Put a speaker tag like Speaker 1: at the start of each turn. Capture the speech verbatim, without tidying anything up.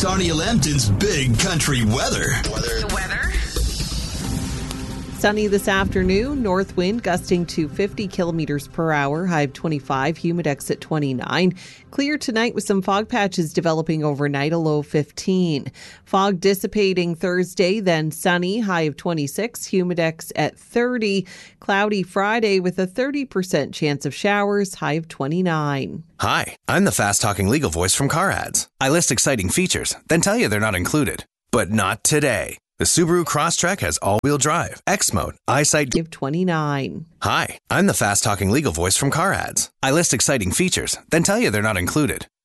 Speaker 1: Sonia Lambton's Big Country Weather.
Speaker 2: Weather. The weather.
Speaker 3: Sunny this afternoon, north wind gusting to fifty kilometers per hour, high of twenty-five, humidex at twenty-nine. Clear tonight with some fog patches developing overnight, a low of fifteen. Fog dissipating Thursday, then sunny, high of twenty-six, humidex at thirty. Cloudy Friday with a thirty percent chance of showers, high of twenty-nine.
Speaker 4: Hi, I'm the fast-talking legal voice from Car Ads. I list exciting features, then tell you they're not included. But not today. The Subaru Crosstrek has all-wheel drive, X mode, eyesight
Speaker 3: Give twenty-nine.
Speaker 4: Hi, I'm the fast-talking legal voice from Car Ads. I list exciting features, then tell you they're not included.